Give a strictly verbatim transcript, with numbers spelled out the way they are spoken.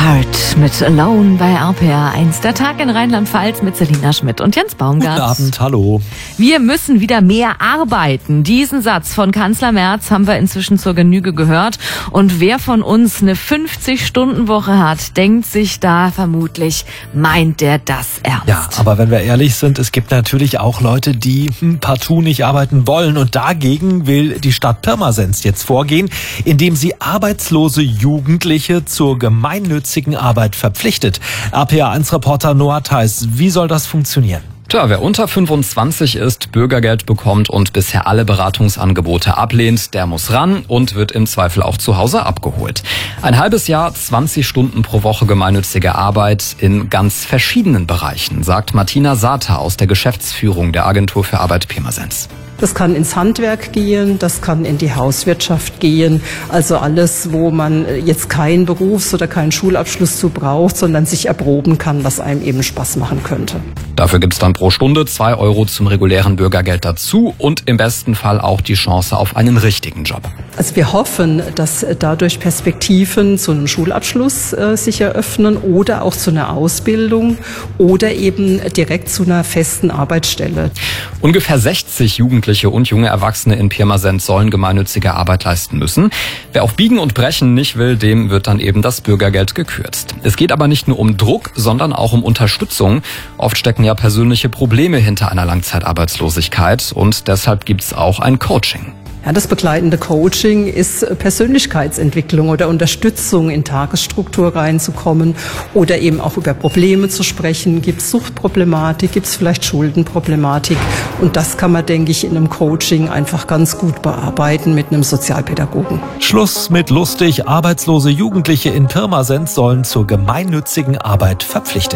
Heart mit Alone bei R P R eins. Der Tag in Rheinland-Pfalz mit Selina Schmidt und Jens Baumgart. Guten Abend, hallo. Wir müssen wieder mehr arbeiten. Diesen Satz von Kanzler Merz haben wir inzwischen zur Genüge gehört. Und wer von uns eine fünfzig-Stunden-Woche hat, denkt sich da vermutlich, meint der das ernst? Ja, aber wenn wir ehrlich sind, es gibt natürlich auch Leute, die hm, partout nicht arbeiten wollen. Und dagegen will die Stadt Pirmasens jetzt vorgehen, indem sie arbeitslose Jugendliche zur gemeinnützigen Arbeit verpflichtet. R P R eins Reporter Noah Theis, wie soll das funktionieren? Tja, wer unter fünfundzwanzig ist, Bürgergeld bekommt und bisher alle Beratungsangebote ablehnt, der muss ran und wird im Zweifel auch zu Hause abgeholt. Ein halbes Jahr, zwanzig Stunden pro Woche gemeinnützige Arbeit in ganz verschiedenen Bereichen, sagt Martina Sata aus der Geschäftsführung der Agentur für Arbeit Pirmasens. Das kann ins Handwerk gehen, das kann in die Hauswirtschaft gehen, also alles, wo man jetzt keinen Berufs- oder keinen Schulabschluss zu braucht, sondern sich erproben kann, was einem eben Spaß machen könnte. Dafür gibt's dann pro Stunde zwei Euro zum regulären Bürgergeld dazu und im besten Fall auch die Chance auf einen richtigen Job. Also wir hoffen, dass dadurch Perspektiven zu einem Schulabschluss äh, sich eröffnen oder auch zu einer Ausbildung oder eben direkt zu einer festen Arbeitsstelle. Ungefähr sechzig Jugendliche und junge Erwachsene in Pirmasens sollen gemeinnützige Arbeit leisten müssen. Wer auf Biegen und Brechen nicht will, dem wird dann eben das Bürgergeld gekürzt. Es geht aber nicht nur um Druck, sondern auch um Unterstützung. Oft stecken ja persönliche Probleme hinter einer Langzeitarbeitslosigkeit und deshalb gibt's auch ein Coaching. Ja, das begleitende Coaching ist Persönlichkeitsentwicklung oder Unterstützung, in Tagesstruktur reinzukommen oder eben auch über Probleme zu sprechen. Gibt es Suchtproblematik, gibt es vielleicht Schuldenproblematik? Und das kann man, denke ich, in einem Coaching einfach ganz gut bearbeiten mit einem Sozialpädagogen. Schluss mit lustig. Arbeitslose Jugendliche in Pirmasens sollen zur gemeinnützigen Arbeit verpflichtet